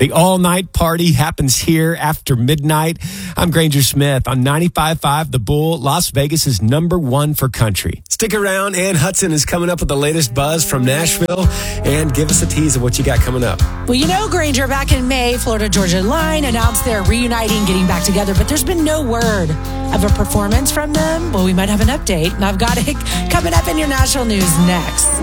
The all-night party happens here after midnight. I'm Granger Smith on 95.5 The Bull, Las Vegas' #1 for country. Stick around. Ann Hudson is coming up with the latest buzz from Nashville. And give us a tease of what you got coming up. Well, you know, Granger, back in May, Florida-Georgia Line announced they're reuniting, getting back together, but there's been no word of a performance from them. Well, we might have an update, and I've got it coming up in your national news next.